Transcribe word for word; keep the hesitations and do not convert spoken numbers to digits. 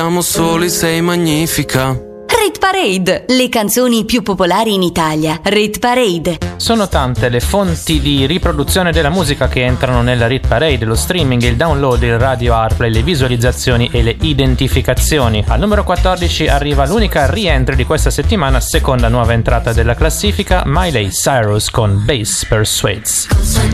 Siamo soli, sei magnifica. Rit Parade, le canzoni più popolari in Italia. Rit Parade. Sono tante le fonti di riproduzione della musica che entrano nella Rit Parade: lo streaming, il download, il radio Airplay, le visualizzazioni e le identificazioni. Al numero quattordici arriva l'unica rientry di questa settimana, seconda nuova entrata della classifica, Miley Cyrus con Bass Persuades.